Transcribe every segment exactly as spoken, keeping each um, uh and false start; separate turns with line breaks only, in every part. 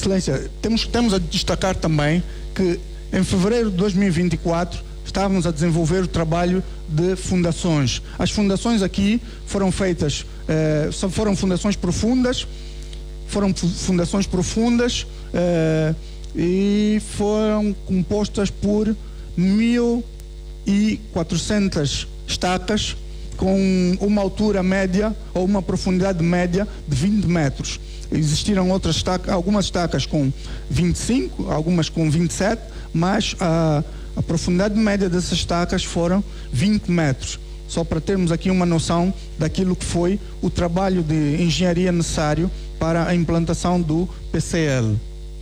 Excelência, temos, temos a destacar também que em fevereiro de dois mil e vinte e quatro estávamos a desenvolver o trabalho de fundações. As fundações aqui foram feitas, eh, foram fundações profundas, foram fundações profundas eh, e foram compostas por mil e quatrocentas estacas com uma altura média ou uma profundidade média de vinte metros. Existiram outras estacas, algumas estacas com vinte e cinco, algumas com vinte e sete, mas a, a profundidade média dessas estacas foram vinte metros. Só para termos aqui uma noção daquilo que foi o trabalho de engenharia necessário para a implantação do P C L.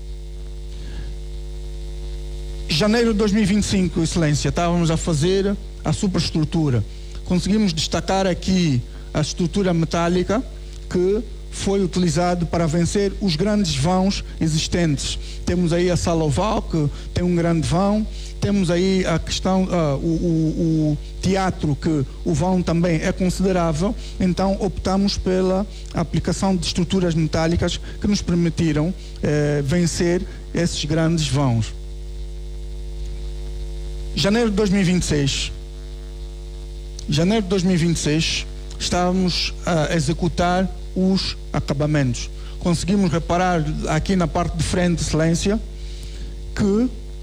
Janeiro de dois mil e vinte e cinco, Excelência, estávamos a fazer a superestrutura. Conseguimos destacar aqui a estrutura metálica que foi utilizado para vencer os grandes vãos existentes. Temos aí a sala oval, que tem um grande vão, temos aí a questão, uh, o, o, o teatro, que o vão também é considerável, então optamos pela aplicação de estruturas metálicas que nos permitiram eh, vencer esses grandes vãos. Janeiro de dois mil e vinte e seis. Janeiro de dois mil e vinte e seis, estávamos a executar os acabamentos. Conseguimos reparar aqui na parte de frente, Excelência, que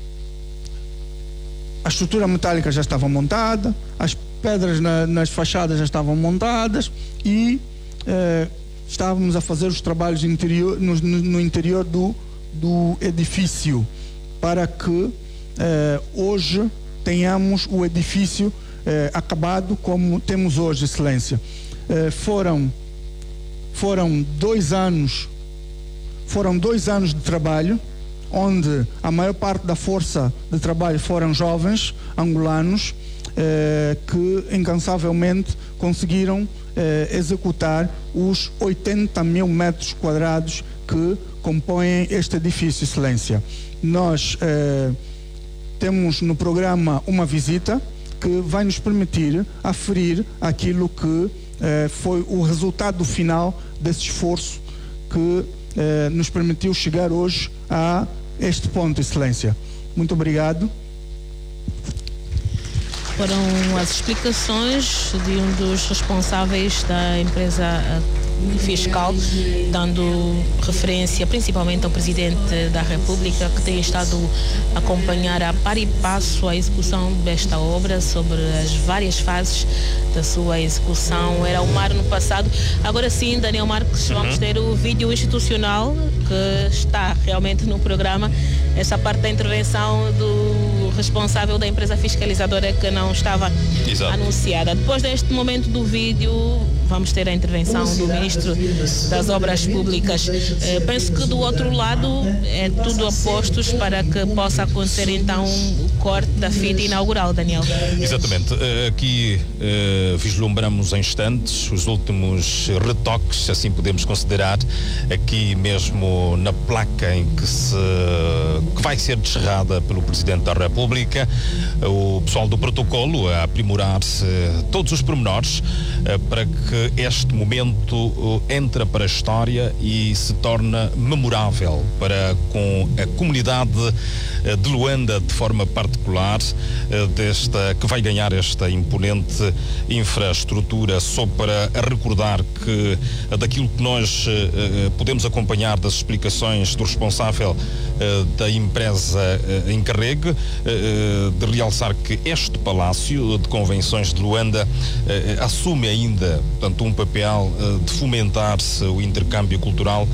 a estrutura metálica já estava montada, as pedras na, nas fachadas já estavam montadas e eh, estávamos a fazer os trabalhos interior, no, no interior do, do edifício, para que eh, hoje tenhamos o edifício eh, acabado como temos hoje, Excelência. Eh, foram foram dois anos foram dois anos de trabalho, onde a maior parte da força de trabalho foram jovens angolanos eh, que incansavelmente conseguiram eh, executar os oitenta mil metros quadrados que compõem este edifício, Excelência. Nós eh, temos no programa uma visita que vai nos permitir aferir aquilo que eh, foi o resultado final desse esforço que eh, nos permitiu chegar hoje a este ponto, Excelência. Muito obrigado.
Foram as explicações de um dos responsáveis da empresa fiscal, dando referência principalmente ao Presidente da República, que tem estado a acompanhar a par e passo a execução desta obra, sobre as várias fases da sua execução. Era o Mar no passado. Agora sim, Daniel Marques, vamos uhum. ter o vídeo institucional que está realmente no programa. Essa parte da intervenção do responsável da empresa fiscalizadora que não estava Exato. anunciada. Depois deste momento do vídeo, vamos ter a intervenção do Ministro das Obras Públicas. Eh, penso que do outro lado é tudo a postos para que possa acontecer então o corte da fita inaugural, Daniel.
Exatamente. Aqui uh, vislumbramos em instantes os últimos retoques, assim podemos considerar, aqui mesmo na placa em que, se, que vai ser descerrada pelo Presidente da República, o pessoal do protocolo a aprimorar-se todos os pormenores uh, para que este momento uh, entre para a história e se torna memorável para com a comunidade uh, de Luanda de forma particular, uh, desta, que vai ganhar esta imponente infraestrutura. Só para recordar que uh, daquilo que nós uh, podemos acompanhar das explicações do responsável uh, da empresa uh, encarregue, uh, de realçar que este Palácio de Convenções de Luanda uh, assume ainda, portanto, um papel uh, de fomentar-se o intercâmbio cultural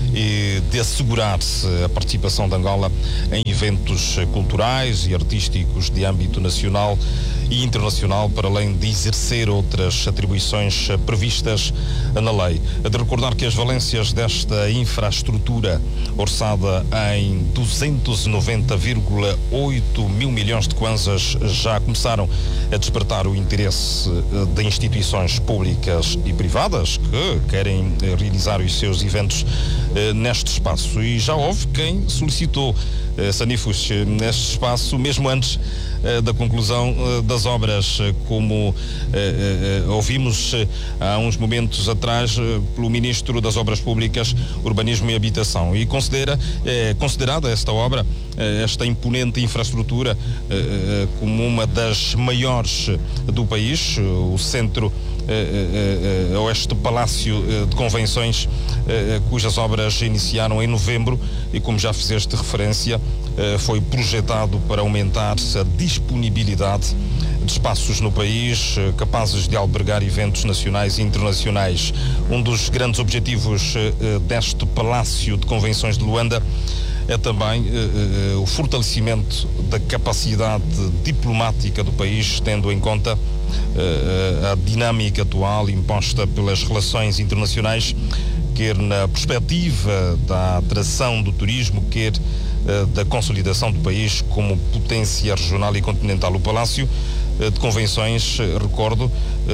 e de assegurar-se a participação de Angola em eventos culturais e artísticos de âmbito nacional e internacional, para além de exercer outras atribuições previstas na lei. De recordar que as valências desta infraestrutura, orçada em duzentos e noventa vírgula oito mil milhões de kwanzas, já começaram a despertar o interesse de instituições públicas e privadas que querem realizar os seus eventos neste espaço. E já houve quem solicitou Sanifus neste espaço, mesmo antes da conclusão da das obras, como eh, eh, ouvimos eh, há uns momentos atrás eh, pelo Ministro das Obras Públicas, Urbanismo e Habitação, e considera, eh, considerada esta obra, eh, esta imponente infraestrutura, eh, como uma das maiores do país, o centro eh, eh, ou este Palácio de Convenções, eh, cujas obras iniciaram em novembro e, como já fizeste referência, eh, foi projetado para aumentar a disponibilidade de espaços no país eh, capazes de albergar eventos nacionais e internacionais. Um dos grandes objetivos eh, deste Palácio de Convenções de Luanda é também eh, eh, o fortalecimento da capacidade diplomática do país, tendo em conta eh, a dinâmica atual imposta pelas relações internacionais, quer na perspectiva da atração do turismo, quer eh, da consolidação do país como potência regional e continental. O Palácio eh, de Convenções, eh, recordo,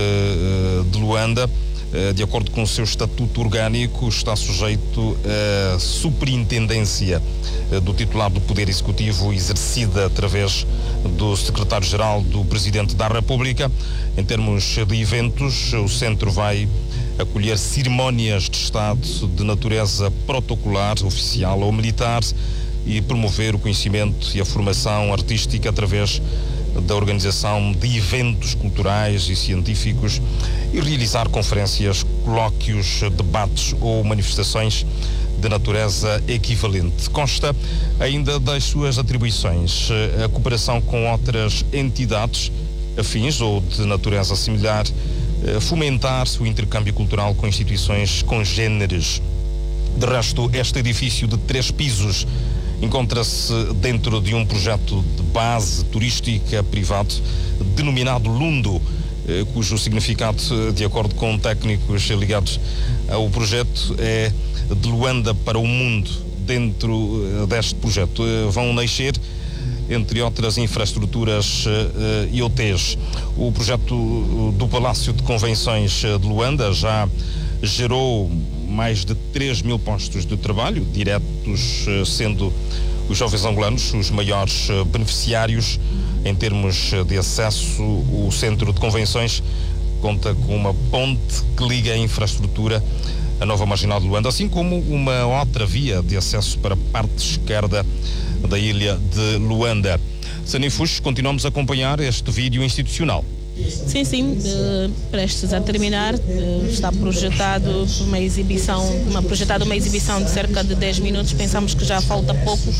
eh, de Luanda, de acordo com o seu estatuto orgânico, está sujeito à superintendência do titular do Poder Executivo, exercida através do secretário-geral do Presidente da República. Em termos de eventos, o centro vai acolher cerimónias de Estado de natureza protocolar, oficial ou militar e promover o conhecimento e a formação artística através da organização de eventos culturais e científicos e realizar conferências, colóquios, debates ou manifestações de natureza equivalente. Consta ainda das suas atribuições a cooperação com outras entidades afins ou de natureza similar, fomentar o intercâmbio cultural com instituições congêneres. De resto, este edifício de três pisos encontra-se dentro de um projeto de base turística privado denominado Lundo, cujo significado, de acordo com técnicos ligados ao projeto, é de Luanda para o mundo. Dentro deste projeto vão nascer, entre outras infraestruturas e hotéis. O projeto do Palácio de Convenções de Luanda já gerou mais de três mil postos de trabalho diretos, sendo os jovens angolanos os maiores beneficiários. Em termos de acesso, o Centro de Convenções conta com uma ponte que liga a infraestrutura à nova marginal de Luanda, assim como uma outra via de acesso para a parte esquerda da ilha de Luanda. Sanifus, continuamos a acompanhar este vídeo institucional.
Sim, sim, uh, prestes a terminar, uh, está projetado uma exibição, uma projetada uma exibição de cerca de dez minutos, pensamos que já falta pouco.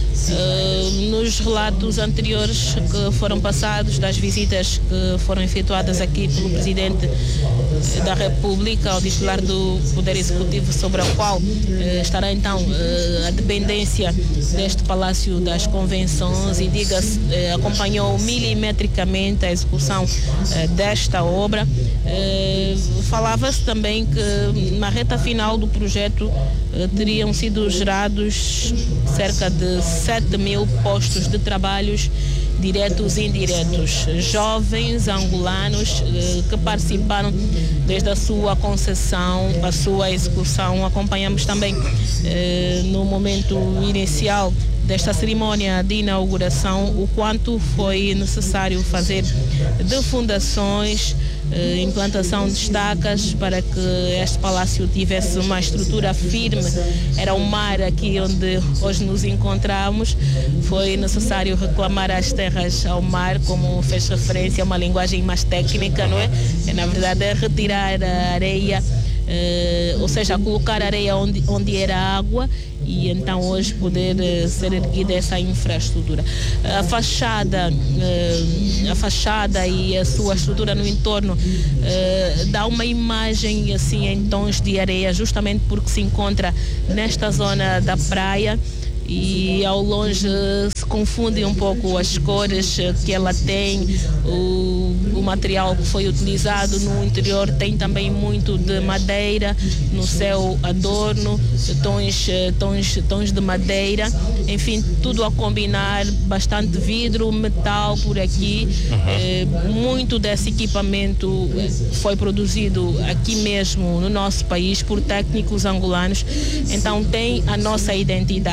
Uh, nos relatos anteriores que foram passados, das visitas que foram efetuadas aqui pelo Presidente da República ao titular do Poder Executivo, sobre o qual uh, estará então uh, a dependência deste Palácio das Convenções, e diga-se, uh, acompanhou milimetricamente a execução uh, desta obra. Uh, falava-se também que na reta final do projeto uh, teriam sido gerados cerca de sete mil postos de trabalhos diretos e indiretos. Jovens angolanos eh, que participaram desde a sua concessão, a sua execução. Acompanhamos também eh, no momento inicial desta cerimónia de inauguração o quanto foi necessário fazer de fundações, eh, implantação de estacas para que este palácio tivesse uma estrutura firme. Era o mar aqui onde hoje nos encontramos. Foi necessário reclamar as terras ao mar, como fez referência, uma linguagem mais técnica, não é? É na verdade é retirar a areia, eh, ou seja, colocar areia onde, onde era água, e então hoje poder uh, ser erguida essa infraestrutura. A fachada, uh, a fachada e a sua estrutura no entorno uh, dá uma imagem assim em tons de areia, justamente porque se encontra nesta zona da praia. E ao longe se confundem um pouco as cores que ela tem, o, o material que foi utilizado no interior tem também muito de madeira, no céu adorno, tons, tons, tons de madeira, enfim, tudo a combinar, bastante vidro, metal por aqui. Uhum. É, muito desse equipamento foi produzido aqui mesmo no nosso país por técnicos angolanos, então tem a nossa identidade, e por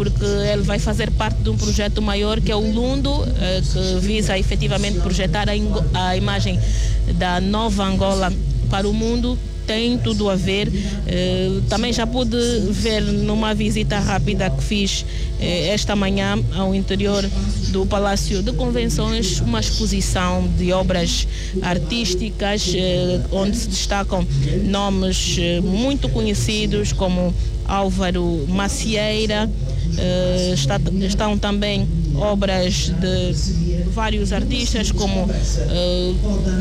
porque ele vai fazer parte de um projeto maior que é o Lundo, que visa efetivamente projetar a, a imagem da nova Angola para o mundo. Tem tudo a ver. Eh, também já pude ver numa visita rápida que fiz eh, esta manhã ao interior do Palácio de Convenções uma exposição de obras artísticas eh, onde se destacam nomes eh, muito conhecidos como Álvaro Macieira. Uh, está, estão também obras de vários artistas como uh,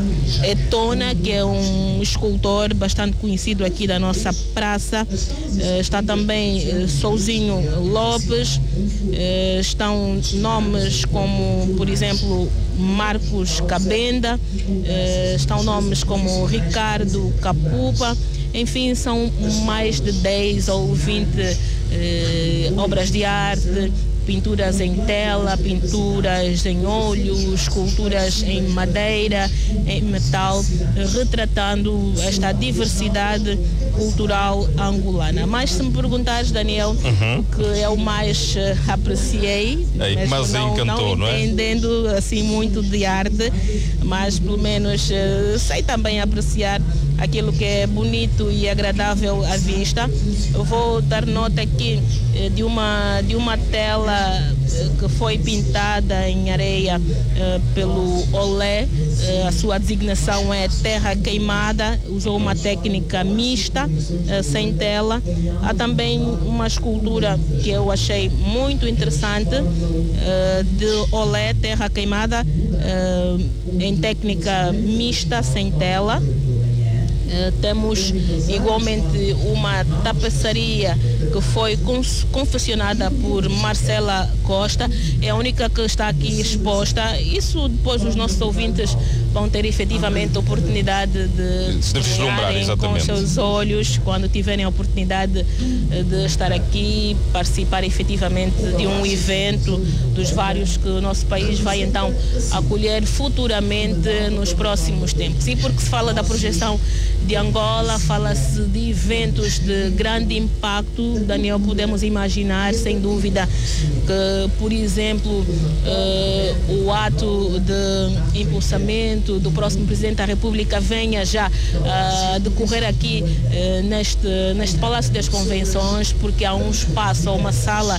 Etona, que é um escultor bastante conhecido aqui da nossa praça. Uh, está também uh, Souzinho Lopes. Uh, estão nomes como, por exemplo, Marcos Cabenda. Uh, estão nomes como Ricardo Capupa. Enfim, são mais de dez ou vinte eh, obras de arte, pinturas em tela, pinturas em óleo, esculturas em madeira, em metal, retratando esta diversidade cultural angolana. Mas se me perguntares, Daniel, uhum. o que eu mais uh, apreciei,
Ei, mas não, encantou,
não entendendo
não é?
assim muito de arte, mas pelo menos uh, sei também apreciar aquilo que é bonito e agradável à vista. Eu vou dar nota aqui uh, de uma, de uma tela uh, que foi pintada em areia uh, pelo Olé. Uh, a sua designação é terra queimada, usou uma técnica mista, uh, sem tela. Há também uma escultura que eu achei muito interessante, uh, de Olé, terra queimada, uh, em técnica mista, sem tela. Uh, temos igualmente uma tapeçaria que foi confeccionada por Marcela Costa, é a única que está aqui exposta. Isso depois os nossos ouvintes vão ter efetivamente a oportunidade de,
de vislumbrarem
com os seus olhos quando tiverem a oportunidade de estar aqui, participar efetivamente de um evento dos vários que o nosso país vai então acolher futuramente nos próximos tempos. E porque se fala da projeção de Angola, fala-se de eventos de grande impacto, Daniel, podemos imaginar sem dúvida que, por exemplo, uh, o ato de impulsamento do próximo Presidente da República venha já a uh, decorrer aqui uh, neste, neste Palácio das Convenções, porque há um espaço, uma sala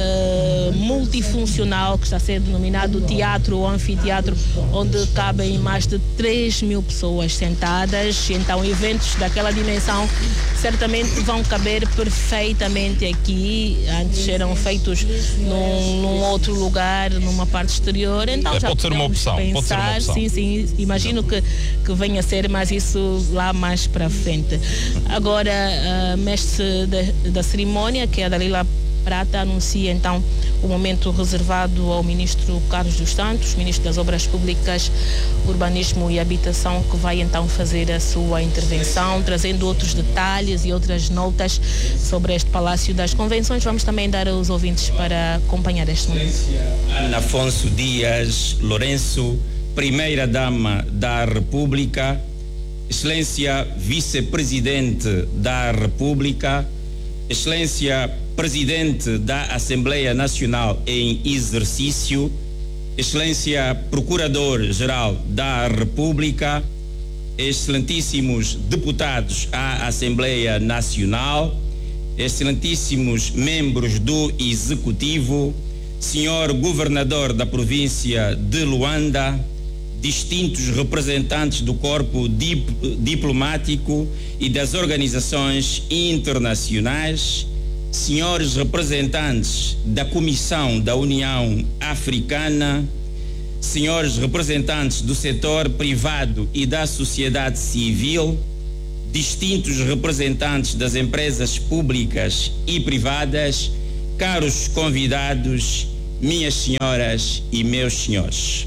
uh, multifuncional que está a ser denominado teatro ou anfiteatro, onde cabem mais de três mil pessoas sentadas. Então eventos daquela dimensão certamente vão caber perfeitamente aqui. Antes eram feitos num, num outro lugar, numa parte exterior. Então
é,
já
pode ser uma opção,
pensar,
pode ser uma opção.
Sim, sim, imagino que, que venha a ser, mas isso lá mais para frente. Agora, a mestre da, da cerimónia, que é a Dalila Prata, anuncia então o momento reservado ao ministro Carlos dos Santos, ministro das Obras Públicas, Urbanismo e Habitação, que vai então fazer a sua intervenção, trazendo outros detalhes e outras notas sobre este Palácio das Convenções. Vamos também dar aos ouvintes para acompanhar este momento.
Ana Afonso Dias Lourenço, Primeira-Dama da República, Excelência Vice-Presidente da República, Excelência Presidente da Assembleia Nacional em exercício, Excelência Procurador-Geral da República, excelentíssimos deputados à Assembleia Nacional, excelentíssimos membros do Executivo, senhor Governador da província de Luanda, distintos representantes do corpo dip, diplomático e das organizações internacionais, senhores representantes da Comissão da União Africana, senhores representantes do setor privado e da sociedade civil, distintos representantes das empresas públicas e privadas, caros convidados, minhas senhoras e meus senhores.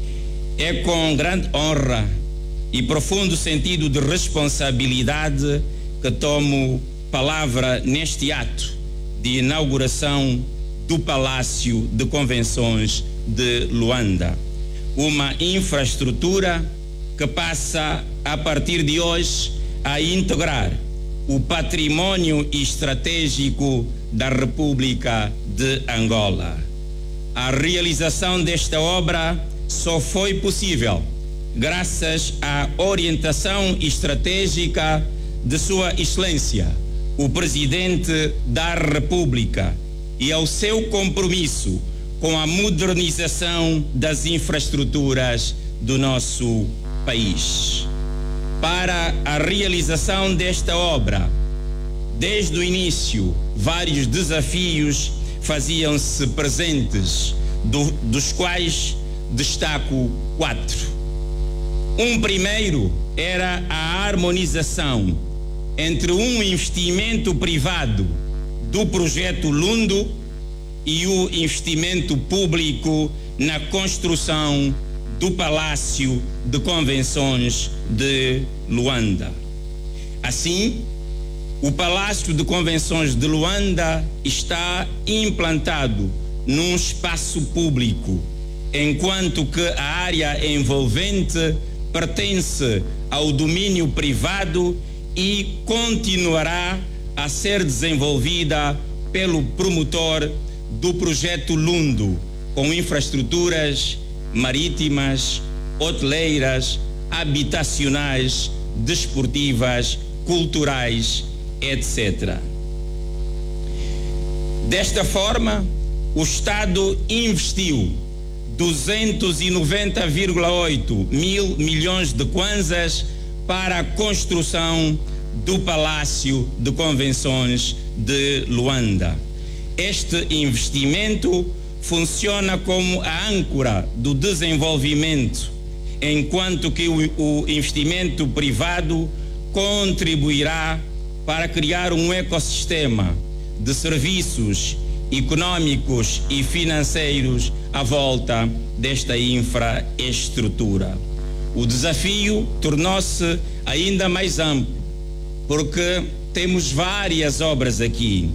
É com grande honra e profundo sentido de responsabilidade que tomo palavra neste ato de inauguração do Palácio de Convenções de Luanda. Uma infraestrutura que passa a partir de hoje a integrar o património estratégico da República de Angola. A realização desta obra só foi possível graças à orientação estratégica de Sua Excelência, o Presidente da República, e ao seu compromisso com a modernização das infraestruturas do nosso país. Para a realização desta obra, desde o início, vários desafios faziam-se presentes, do, dos quais destaco quatro. Um primeiro era a harmonização entre um investimento privado do projeto Lundo e o investimento público na construção do Palácio de Convenções de Luanda. Assim, o Palácio de Convenções de Luanda está implantado num espaço público, enquanto que a área envolvente pertence ao domínio privado e continuará a ser desenvolvida pelo promotor do projeto Lundo, com infraestruturas marítimas, hoteleiras, habitacionais, desportivas, culturais, etcétera. Desta forma, o Estado investiu duzentos e noventa vírgula oito mil milhões de kwanzas para a construção do Palácio de Convenções de Luanda. Este investimento funciona como a âncora do desenvolvimento, enquanto que o, o investimento privado contribuirá para criar um ecossistema de serviços econômicos e financeiros à volta desta infraestrutura. O desafio tornou-se ainda mais amplo, porque temos várias obras aqui.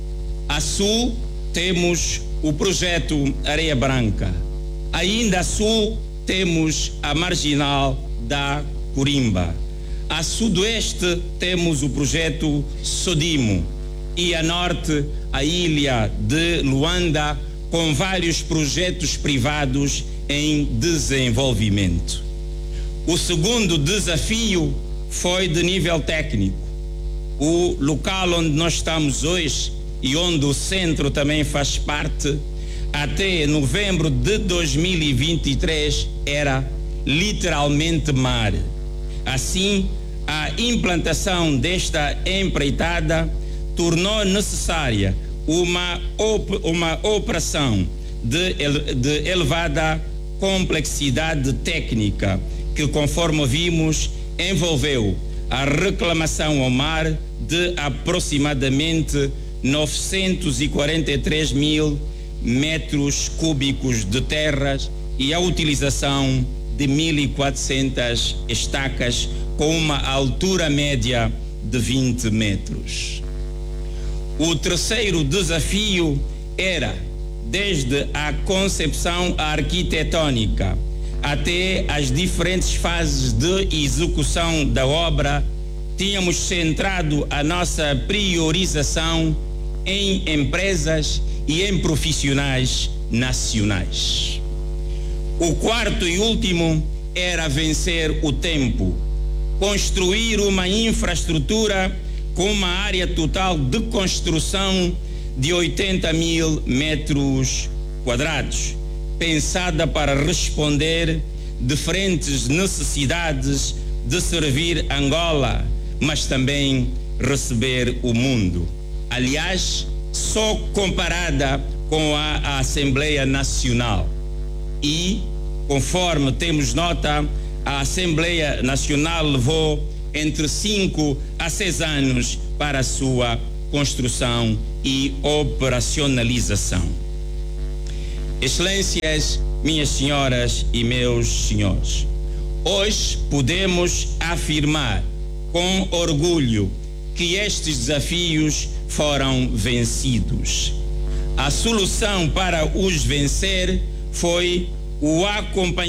A sul temos o projeto Areia Branca. Ainda a sul temos a marginal da Corimba. A sudoeste temos o projeto Sodimo e a norte a ilha de Luanda, com vários projetos privados em desenvolvimento. O segundo desafio foi de nível técnico. O local onde nós estamos hoje e onde o centro também faz parte, até novembro de dois mil e vinte e três era literalmente mar. Assim, a implantação desta empreitada tornou necessária uma, op uma operação de, de elevada complexidade técnica, que, conforme vimos, envolveu a reclamação ao mar de aproximadamente novecentos e quarenta e três mil metros cúbicos de terras e a utilização de mil e quatrocentas estacas com uma altura média de vinte metros. O terceiro desafio era, desde a concepção arquitetônica até as diferentes fases de execução da obra, tínhamos centrado a nossa priorização em empresas e em profissionais nacionais. O quarto e último era vencer o tempo, construir uma infraestrutura com uma área total de construção de oitenta mil metros quadrados, pensada para responder diferentes necessidades de servir Angola, mas também receber o mundo. Aliás, só comparada com a, a Assembleia Nacional. E, conforme temos nota, a Assembleia Nacional levou entre cinco a seis anos para a sua construção e operacionalização. Excelências, minhas senhoras e meus senhores, hoje podemos afirmar com orgulho que estes desafios foram vencidos. A solução para os vencer foi o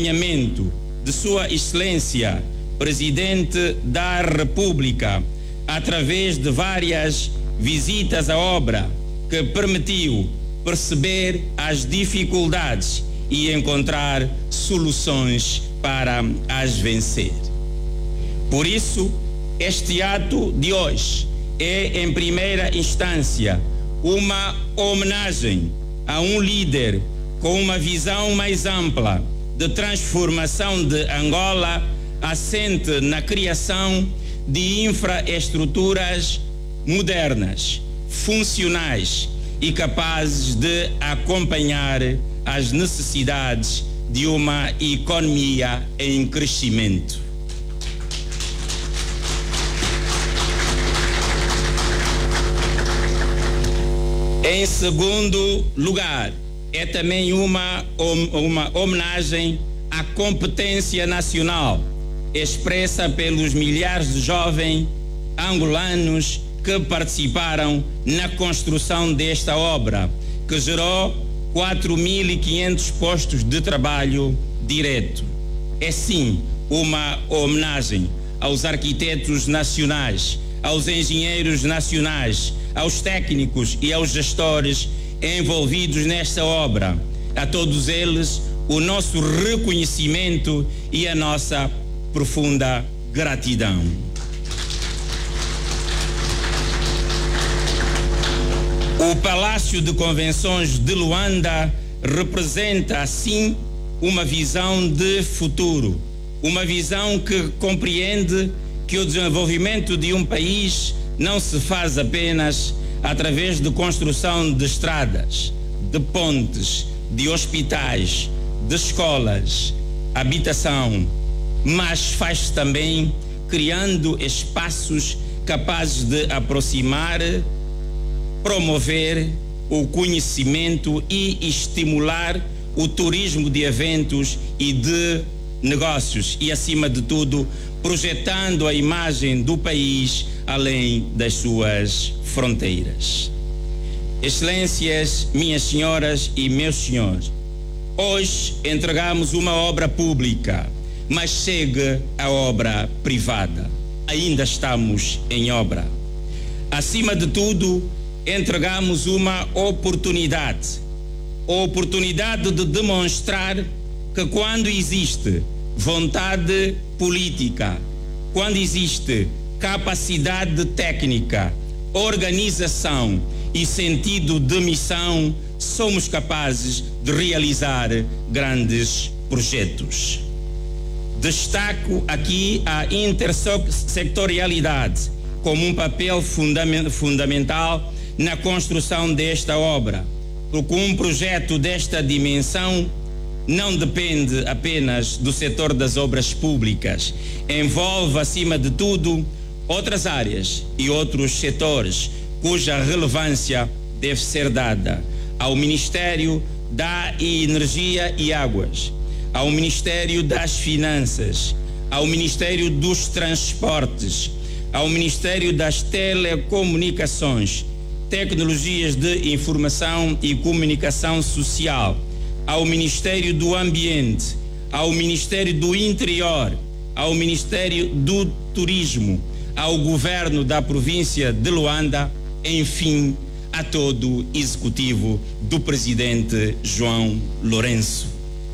acompanhamento de Sua Excelência, Presidente da República, através de várias visitas à obra, que permitiu perceber as dificuldades e encontrar soluções para as vencer. Por isso, este ato de hoje é, em primeira instância, uma homenagem a um líder com uma visão mais ampla de transformação de Angola, assente na criação de infraestruturas modernas, funcionais e capazes de acompanhar as necessidades de uma economia em crescimento. Em segundo lugar, é também uma, uma homenagem à competência nacional, expressa pelos milhares de jovens angolanos que participaram na construção desta obra, que gerou quatro mil e quinhentos postos de trabalho direto. É sim uma homenagem aos arquitetos nacionais, aos engenheiros nacionais, aos técnicos e aos gestores envolvidos nesta obra. A todos eles, o nosso reconhecimento e a nossa profunda gratidão. O Palácio de Convenções de Luanda representa, assim, uma visão de futuro, uma visão que compreende que o desenvolvimento de um país não se faz apenas através de construção de estradas, de pontes, de hospitais, de escolas, habitação, mas faz também criando espaços capazes de aproximar, promover o conhecimento e estimular o turismo de eventos e de negócios e, acima de tudo, projetando a imagem do país além das suas fronteiras. Excelências, minhas senhoras e meus senhores, hoje entregamos uma obra pública, mas chega a obra privada. Ainda estamos em obra. Acima de tudo, entregamos uma oportunidade, a oportunidade de demonstrar que quando existe vontade política, quando existe capacidade técnica, organização e sentido de missão, somos capazes de realizar grandes projetos. Destaco aqui a intersectorialidade como um papel fundamental na construção desta obra, porque um projeto desta dimensão não depende apenas do setor das obras públicas, envolve, acima de tudo, outras áreas e outros setores cuja relevância deve ser dada ao Ministério da Energia e Águas, ao Ministério das Finanças, ao Ministério dos Transportes, ao Ministério das Telecomunicações, Tecnologias de Informação e Comunicação Social, ao Ministério do Ambiente, ao Ministério do Interior, ao Ministério do Turismo, ao Governo da província de Luanda, enfim, a todo o Executivo do Presidente João Lourenço.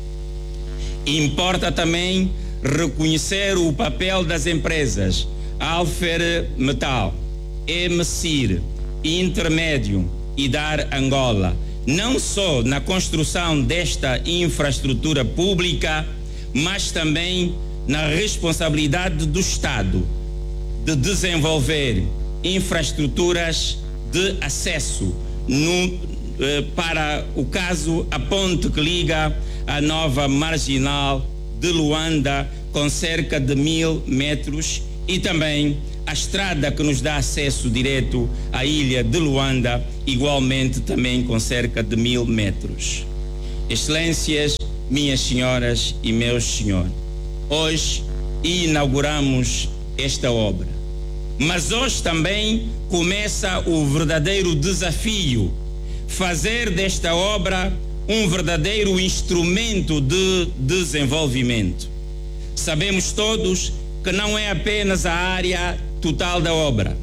Importa também reconhecer o papel das empresas Alfer Metal, M C I R, Intermédio e Dar Angola, não só na construção desta infraestrutura pública, mas também na responsabilidade do Estado de desenvolver infraestruturas de acesso no, eh, para o caso a ponte que liga a nova marginal de Luanda com cerca de mil metros e também a estrada que nos dá acesso direto à ilha de Luanda, igualmente também com cerca de mil metros. Excelências, minhas senhoras e meus senhores, hoje inauguramos esta obra, mas hoje também começa o verdadeiro desafio, fazer desta obra um verdadeiro instrumento de desenvolvimento. Sabemos todos que não é apenas a área total da obra,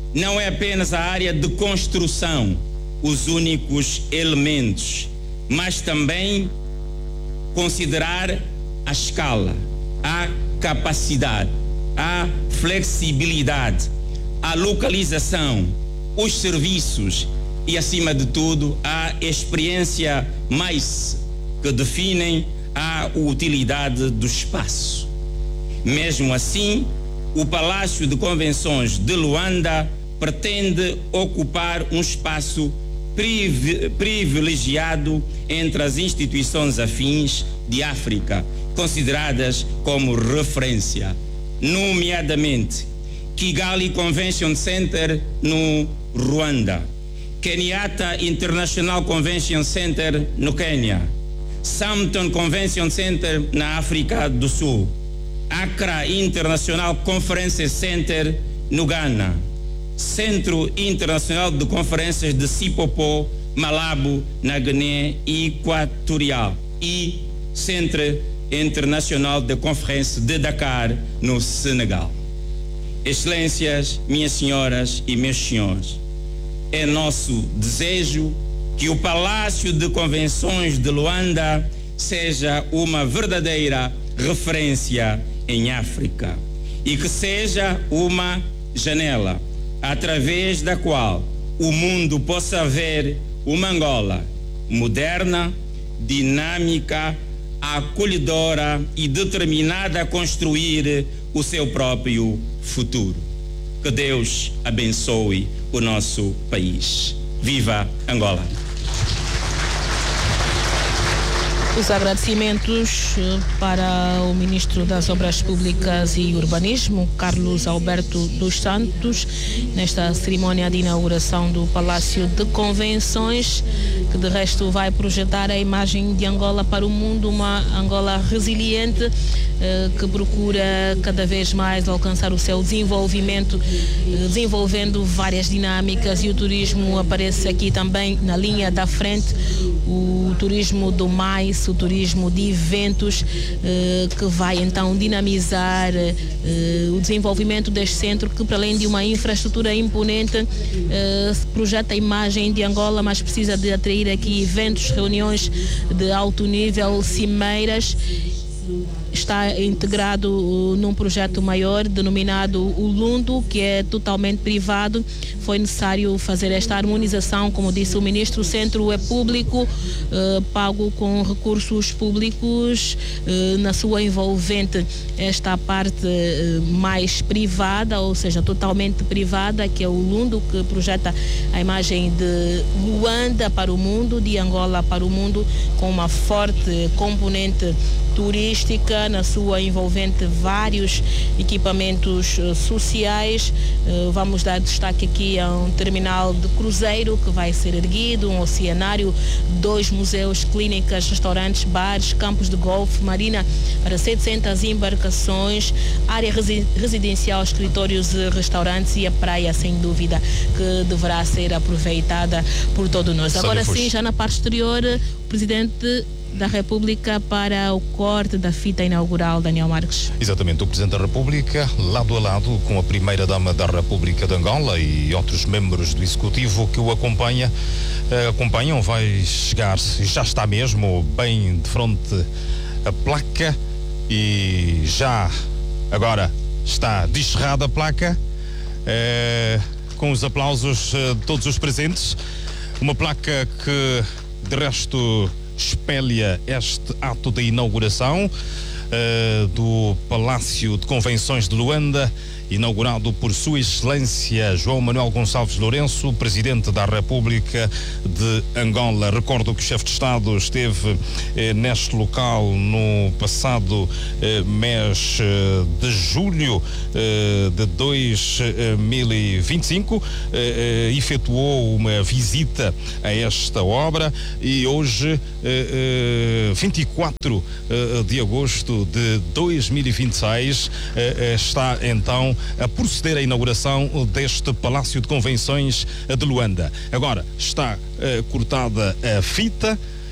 não é apenas a área de construção os únicos elementos, mas também considerar a escala, a capacidade, a flexibilidade, a localização, os serviços e, acima de tudo, a experiência mais que definem a utilidade do espaço. Mesmo assim, o Palácio de Convenções de Luanda pretende ocupar um espaço privilegiado entre as instituições afins de África, consideradas como referência, nomeadamente Kigali Convention Center no Ruanda, Kenyatta International Convention Center no Quênia, Sumton Convention Center na África do Sul, Accra International Conference Center no Ghana, Centro Internacional de Conferências de Sipopo, Malabo, na Guiné Equatorial e Centro Internacional de Conferência de Dakar, no Senegal. Excelências, minhas senhoras e meus senhores, é nosso desejo que o Palácio de Convenções de Luanda seja uma verdadeira referência em África e que seja uma janela através da qual o mundo possa ver uma Angola moderna, dinâmica, acolhedora e determinada a construir o seu próprio futuro. Que Deus abençoe o nosso país. Viva Angola!
Os agradecimentos para o Ministro das Obras Públicas e Urbanismo, Carlos Alberto dos Santos, nesta cerimónia de inauguração do Palácio de Convenções, que de resto vai projetar a imagem de Angola para o mundo, uma Angola resiliente, que procura cada vez mais alcançar o seu desenvolvimento, desenvolvendo várias dinâmicas, e o turismo aparece aqui também na linha da frente, o turismo do mais, o turismo de eventos, que vai então dinamizar o desenvolvimento deste centro, que para além de uma infraestrutura imponente, projeta a imagem de Angola, mas precisa de atrair aqui eventos, reuniões de alto nível, cimeiras. Está integrado num projeto maior denominado o Lundo, que é totalmente privado. Foi necessário fazer esta harmonização, como disse o Ministro. O centro é público, eh, pago com recursos públicos, eh, na sua envolvente esta parte eh, mais privada, ou seja, totalmente privada, que é o Lundo, que projeta a imagem de Luanda para o mundo, de Angola para o mundo, com uma forte componente turística, na sua envolvente vários equipamentos uh, sociais. Uh, vamos dar destaque aqui a um terminal de cruzeiro que vai ser erguido, um oceanário, dois museus, clínicas, restaurantes, bares, campos de golfe, marina para setecentas embarcações, área resi- residencial, escritórios e restaurantes, e a praia, sem dúvida, que deverá ser aproveitada por todos nós. Agora sim, já na parte exterior, o Presidente da República para o corte da fita inaugural, Daniel Marques.
Exatamente, o Presidente da República, lado a lado com a Primeira-Dama da República de Angola e outros membros do Executivo que o acompanha, eh, acompanham, vai chegar, já está mesmo bem de frente a placa, e já agora está descerrada a placa, eh, com os aplausos eh, de todos os presentes. Uma placa que, de resto, espelha este ato de inauguração uh, do Palácio de Convenções de Luanda, inaugurado por Sua Excelência João Manuel Gonçalves Lourenço, Presidente da República de Angola. Recordo que o chefe de Estado esteve eh, neste local no passado eh, mês eh, de julho eh, de dois mil e vinte e cinco, eh, eh, efetuou uma visita a esta obra, e hoje, eh, eh, vinte e quatro de agosto de dois mil e vinte e seis, eh, eh, está então a proceder à inauguração deste Palácio de Convenções de Luanda. Agora está uh, cortada a fita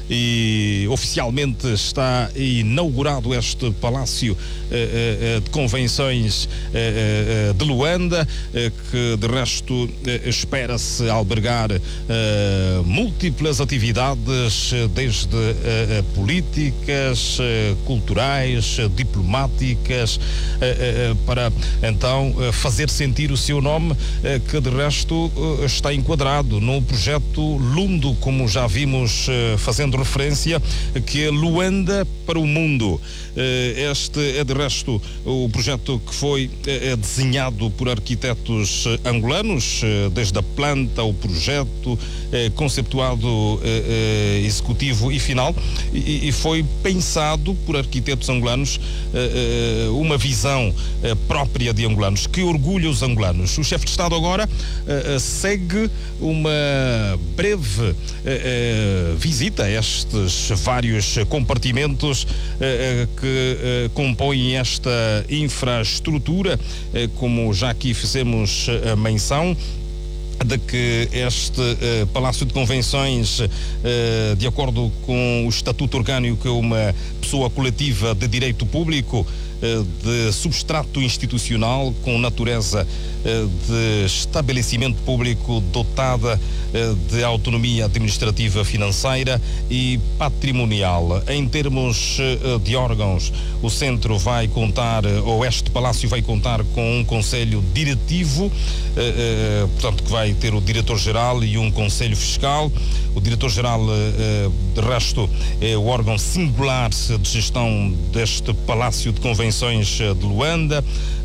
e oficialmente está inaugurado este Palácio uh, uh, de Convenções uh, uh, de Luanda, uh, que de resto uh, espera-se albergar uh, múltiplas atividades, uh, desde uh, uh, políticas, uh, culturais, uh, diplomáticas, uh, uh, para então uh, fazer sentir o seu nome, uh, que de resto uh, está enquadrado no projeto Lundo, como já vimos uh, fazendo referência, que é Luanda para o Mundo. Uh, este é de resto o projeto que foi uh, desenhado por arquitetos uh, angolanos, uh, desde a planta, o projeto, uh, conceptuado, uh, uh, executivo e final, e, e foi pensado por arquitetos angolanos, uh, uh, uma visão uh, própria de angolanos, que orgulha os angolanos. O chefe de Estado agora uh, uh, segue uma breve uh, uh, visita a estes vários compartimentos uh, uh, que uh, compõem esta infraestrutura, uh, como já aqui fizemos a menção, de que este uh, Palácio de Convenções, uh, de acordo com o Estatuto Orgânico, é uma pessoa coletiva de direito público, uh, de substrato institucional, com natureza uh, de estabelecimento público, dotada uh, de autonomia administrativa, financeira e patrimonial. Em termos uh, de órgãos, o centro vai contar, ou este palácio vai contar com um conselho diretivo, uh, uh, portanto, que vai ter o diretor-geral e um conselho fiscal. O diretor-geral, de resto, é o órgão singular de gestão deste Palácio de Convenções de Luanda,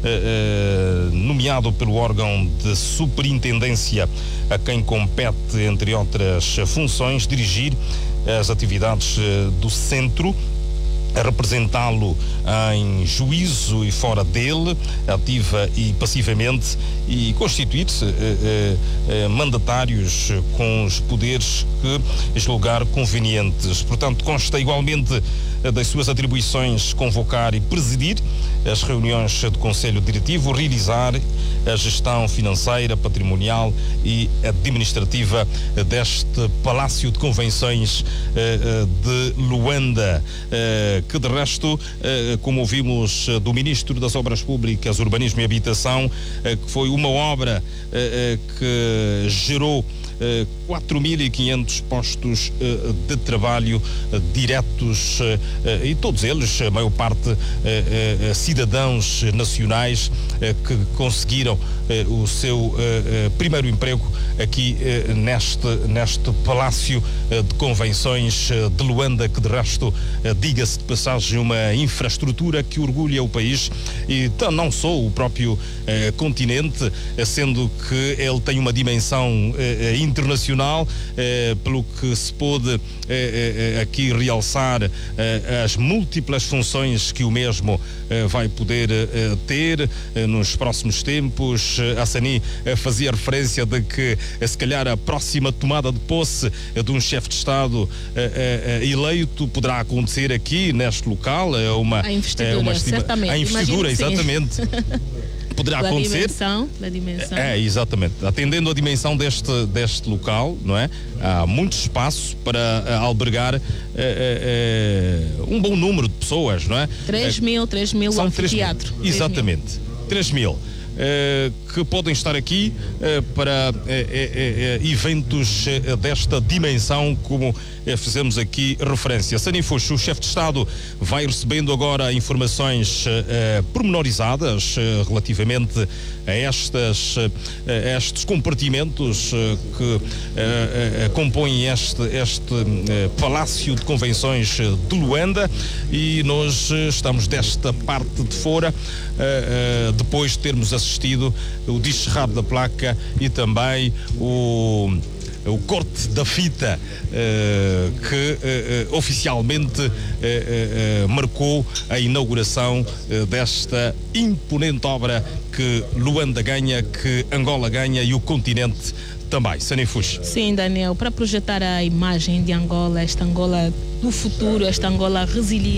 nomeado pelo órgão de superintendência, a quem compete, entre outras funções, dirigir as atividades do centro, a representá-lo em juízo e fora dele, ativa e passivamente, e constituir-se eh, eh, mandatários com os poderes que julgar convenientes. Portanto, consta igualmente das suas atribuições convocar e presidir as reuniões do Conselho Diretivo, realizar a gestão financeira, patrimonial e administrativa deste Palácio de Convenções de Luanda, que de resto, como ouvimos do Ministro das Obras Públicas, Urbanismo e Habitação, que foi uma obra que gerou quatro mil e quinhentos postos de trabalho diretos, e todos eles, a maior parte, cidadãos nacionais que conseguiram o seu primeiro emprego aqui neste, neste Palácio de Convenções de Luanda, que de resto, diga-se de passagem, uma infraestrutura que orgulha o país e não só o próprio continente, sendo que ele tem uma dimensão internacional, eh, pelo que se pôde eh, eh, aqui realçar eh, as múltiplas funções que o mesmo eh, vai poder eh, ter eh, nos próximos tempos. A Sani eh, fazia referência de que eh, se calhar a próxima tomada de posse eh, de um chefe de Estado eh, eh, eleito poderá acontecer aqui neste local. É uma,
a investidura,
é uma estima,
certamente.
A investidura, exatamente. Poderá
da
acontecer.
Dimensão, da dimensão.
É, exatamente. Atendendo a dimensão deste, deste local, não é? Há muito espaço para uh, albergar uh, uh, uh, um bom número de pessoas, não é?
três mil, três mil,
São
anfiteatro.
três mil. Exatamente. três mil. Uh, que podem estar aqui uh, para uh, uh, uh, eventos uh, desta dimensão, como uh, fizemos aqui referência. Sanifuxo, o chefe de Estado, vai recebendo agora informações uh, pormenorizadas uh, relativamente a, estas, uh, a estes compartimentos uh, que uh, uh, compõem este, este uh, Palácio de Convenções de Luanda, e nós uh, estamos desta parte de fora, uh, uh, depois de termos assistido o descerrado da placa e também o, o corte da fita uh, que uh, oficialmente uh, uh, marcou a inauguração uh, desta imponente obra que Luanda ganha, que Angola ganha e o continente também. Sanifuxo.
Sim, Daniel, para projetar a imagem de Angola, esta Angola do futuro, esta Angola resiliente,